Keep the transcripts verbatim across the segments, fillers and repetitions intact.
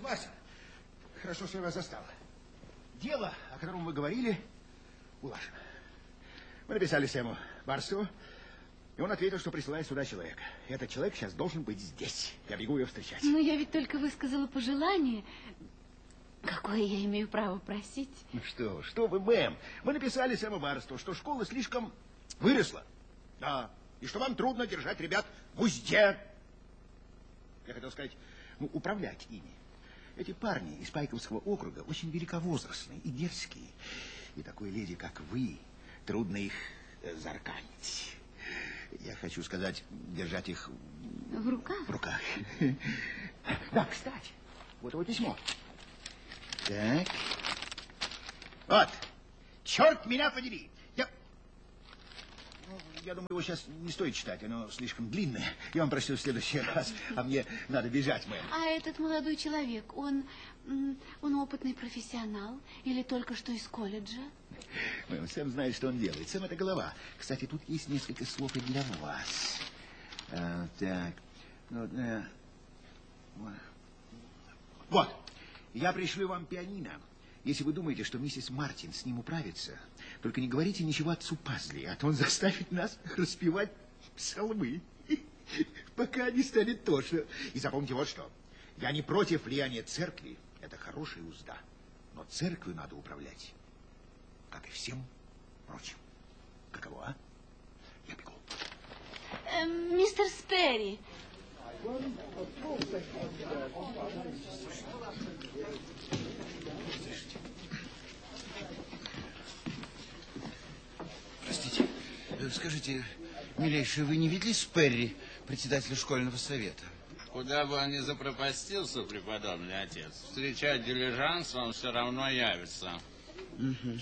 Вася, хорошо, что я вас застал. Дело, о котором вы говорили, улажено. Мы написали Сэму Барстову, и он ответил, что присылает сюда человека. И этот человек сейчас должен быть здесь. Я бегу ее встречать. Но я ведь только высказала пожелание. Какое я имею право просить? Ну что, что вы, мэм? Мы написали Сэму Барстову, что школа слишком выросла. Да, и что вам трудно держать ребят в узде. Я хотел сказать, ну, управлять ими. Эти парни из Пайковского округа очень великовозрастные и дерзкие. И такой леди, как вы, трудно их э, зарканить. Я хочу сказать, держать их в руках. В руках. Да, кстати, вот его письмо. Так. Вот. Черт меня подери. Я... Ну, я думаю, его сейчас не стоит читать, оно слишком длинное. Я вам прочту в следующий раз, а мне надо бежать, мэм. А этот молодой человек, он, он опытный профессионал или только что из колледжа? Мэм, Сэм знает, что он делает. Сэм — это голова. Кстати, тут есть несколько слов и для вас. А, так. Вот, а... вот. Я пришлю вам пианино. Если вы думаете, что миссис Мартин с ним управится, только не говорите ничего отцу Пазли, а то он заставит нас распевать псалмы, пока не станет тошно. И запомните вот что. Я не против влияния церкви. Это хорошая узда. Но церковью надо управлять, как и всем прочим. Каково, а? Я бегу. Эм, мистер Сперри. Простите, скажите, милейший, вы не видели Сперри, председателя школьного совета? Куда бы он ни запропастился, преподобный отец, встречать дилижанс он все равно явится. Угу.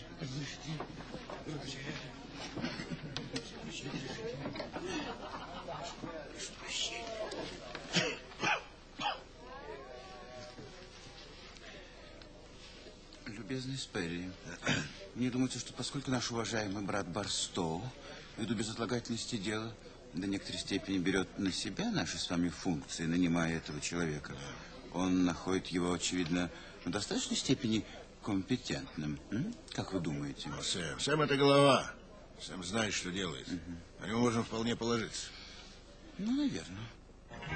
Любезный Сперри, мне думается, что поскольку наш уважаемый брат Барстоу ввиду безотлагательности дела до некоторой степени берет на себя наши с вами функции, нанимая этого человека, он находит его, очевидно, в достаточной степени компетентным. М? Как вы думаете? Ну, Сэм, Сэм — это голова. Сэм знает, что делает. Угу. На него можно вполне положиться. Ну, наверное.